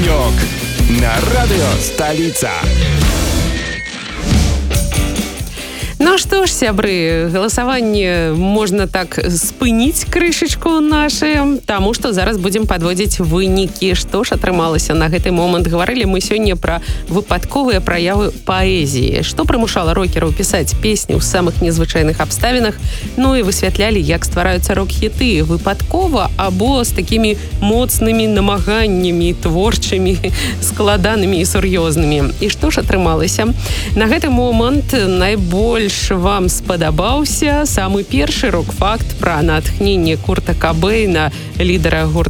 Денек на радио «Столица». Ну что ж, сябры, голосаванне можна так спыніць крышачку нашу, таму што зараз будзем падводзіць вынікі. Што ж атрымалася на гэты момант? Гаварылі мы сёння пра выпадковыя праявы паэзіі. Што прымушала рокераў пісаць песні ў самых незвычайных абставінах? Ну і высвятлялі, як ствараюцца рок-хіты выпадкова або з такімі моцнымі намаганнямі, творчымі, складанымі і сур'ёзнымі. І што ж атрымалася? На гэты момант найбольш вам спадабаўся самы першы рок-факт пра натхненне Курта Кабейна, лідара гурта